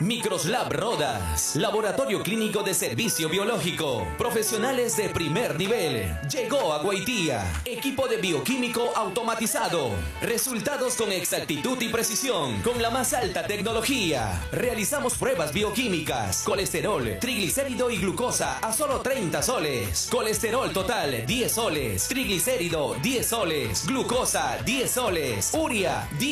Microslab Rodas, laboratorio clínico de servicio biológico, profesionales de primer nivel. Llegó a Guaitía, equipo de bioquímico automatizado. Resultados con exactitud y precisión, con la más alta tecnología. Realizamos pruebas bioquímicas, colesterol, triglicérido y glucosa a solo 30 soles. Colesterol total 10 soles, triglicérido 10 soles, glucosa 10 soles, urea 10